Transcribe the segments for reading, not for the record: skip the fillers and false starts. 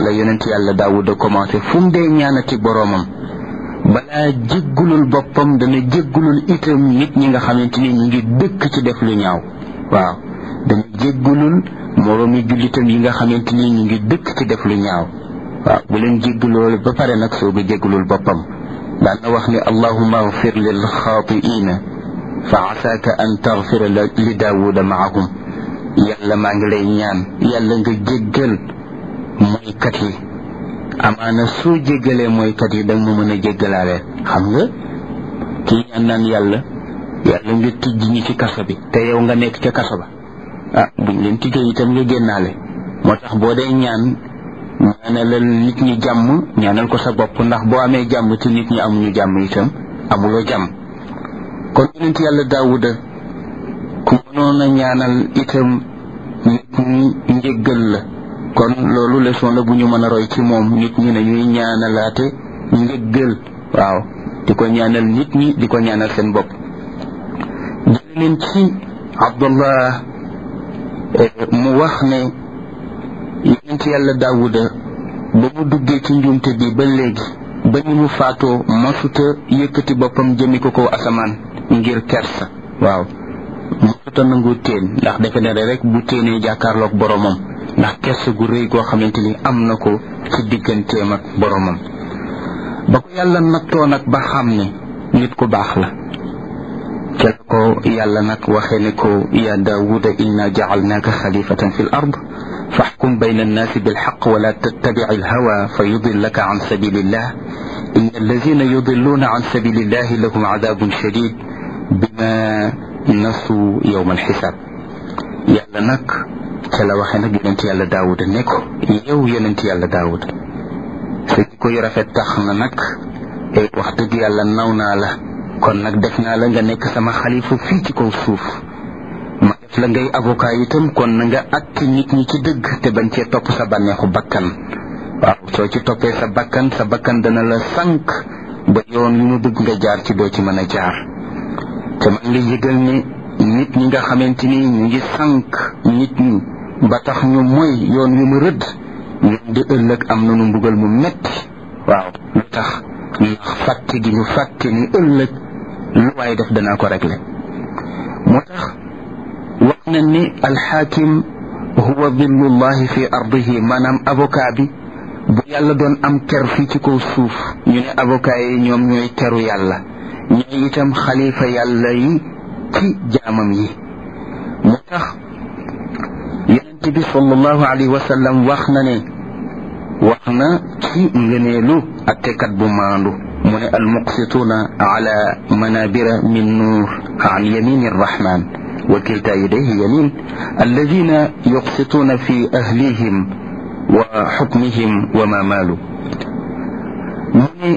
la yonent yàlla Daawuda commencé fu mu dee ñaanati boroomam balaa jéggulul boppam dana jéggulul itam nit ñi nga xamante ni ñu ngi dëkk ci def lu ñaaw. waaw dana jéggulul moroomi jullitam yi nga xamante ni ñu ngi dëkk ci def lu ñaaw. waaw bu leen jégguloo ba pare nag soog a jéggulul boppam. daan na wax ni allahumma agfir lil xaatiina fa asaaka an tagfira li Daawuda maahum. yàlla maa ngi lay ñaan yàlla nga jéggal mooykat yi amaana soo jéggalee mooykat yi danga ma mën a jéggalaale. xam nga kii ñaan naan yàlla nga tijj ñi ci kaso bi te yow nga nekk ca kaso ba buñ leen tijjee itam nga génnaale. moo tax boo dee ñaanalal nit ñi jàmm ñaanal ko sa bopp ndax boo amee jàmm te nit ñi amuñu jàmm itam amuloo jàmm. kon yonent yàlla Daawuda ku mënoon a ñaanal itam nit ñi njéggal la. kon loolu leçon la bu ñu mën a roy ci moom. nit ñi nañuy ñaanalaate njéggal. waaw di ko ñaanal nit ñi di ko ñaanal seen bopp. jële leen ci Abdullah mu wax ne yonent yàlla Daawuda ba mu duggee ci njuumte bi ba léegi ba ni mu faatoo masuta yëkkati boppam jëmi ko kaw asamaan ngir kersa. waaw masuta nangu teen ndax defe ne rek bu téenee jàkkaarloog boromam ndax kersa gu rëy goo xamante ni am na ko ci digganteem ak boromam. ba ko yàlla nattoo nag ba xam ne nit ku baax la ca la ko yàlla nag waxee ne ko ya Daawuda inna ja'alnaaka xalifatan fi l ard faxkum bayna annaasi bilxaq wala tattabic alhawa fa yudillaka an sabilillah inna allazina yudilluuna an sabilillahi lahum cadabun shadid bima nasu yowma alxisaab. yàlla nag ca la waxee nag yonent yàlla Daawuda ne ko yow yonent yàlla Daawuda sa jikko yu rafet tax na nag wax dëgg yàlla naw naa la. kon nag def naa la nga nekk sama xalifa fii ci kaw suuf ma def la ngay avocat itam kon na nga àtte nit ñi ci dëgg te bañ cee topp sa bànneexu bakkan. waaw soo ci toppee sa bakkan dana la sànq ba yoon yu mu bëgg nga jaar ci doo ci mën a jaar. te man la yëgal ne nit ñi nga xamante ni ñu ngi sànq nit ñi ba tax ñu mooy yoon yu mu rëdd ñoom di ëllëg am nañu mbugal mu metti. waaw lu tax ndax fàtte gi ñu fàtte ni ëllëg lu waaye def danaa ko régler. moo tax wax na ni alxaakim huwa dillullahi fi ardihi maanaam avocat bi bu yàlla doon am ker fii ci kaw suuf ñu ne avocat yi ñoom ñooy teru yàlla ñooy itam xalifa yàlla yi ci jaamam yi. moo tax yonent bi sallallahu alayhi wa sallam wax na ci ngëneelu attekat bu maandu mu ne almuqsituuna ala manabira min nuur an yamini arrahman wa kilta yadayhi yamin alladina yuqsituuna fi ahlihim wa xukmihim wa ma maalu. mu ne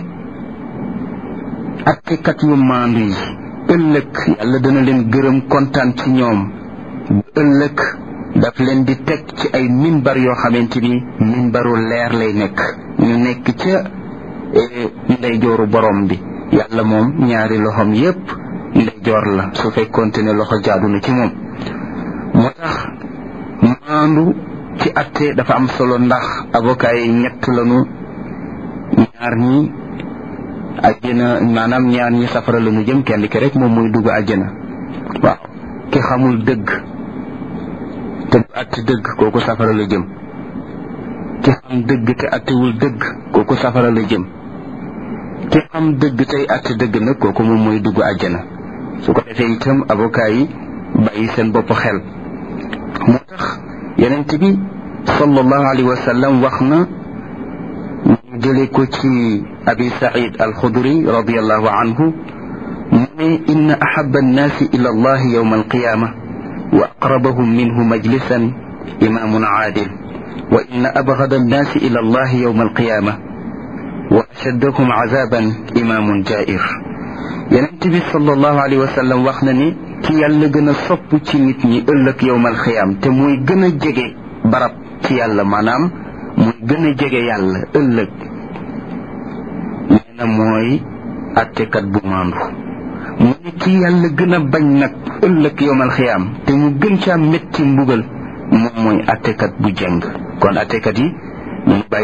attekat yu maandu yi ëllëg yàlla dana leen gërëm kontaan ci ñoom ëllëg daf leen di teg ci ay minbar yoo xamante ni minbaru leer lay nekk ñu nekk ca ndeyjooru borom bi. yàlla moom ñaari loxoom yépp ndeyjoor la su fekkoonte ne loxo jaadu na ci moom. moo tax maandu ci atte dafa am solo ndax avocat yi ñett lañu. ñaar ñi àjjana maanaam ñaar ñi safara lañu jëm kenn ki rek moom muy dugg àjjana. waaw ki xamul dëgg te du àtte dëgg kooku safara la jëm. ki xam dëgg te àttewul dëgg kooku safara la jëm. ki xam dëgg tey àtte dëgg nag kooku moom mooy dugg àjjana. su ko defee itam avocat yi bàyyi seen bopp xel. moo tax yonent bi sallallahu alayhi wa sallam wax na ñu jëlee ko ci abi said alxudri radiallahu anhu mu ne inna ahaba annaasi ila allahi yawma alqiyama wa aqrabahum minhu majlisan imamun aadil wa inna abgada annaasi ila allahi yawma alqiyama wa ashaddahum azaban imamun jair. yonent bi sallallahu alayhi wa sallam wax na ni ki yàlla gën a sopp ci nit ñi ëllëg yawmal xiyaam te muy gën a jege barab ci yàlla maanaam muy gën a jege yàlla ëllëg nee na mooy attekat bu maandu. mu ne ki yàlla gën a bañ nag ëllëg yawmal xiyaam te mu gën caa métti mbugal moom mooy attekat bu jeng. kon attekat yi ñu bàyyi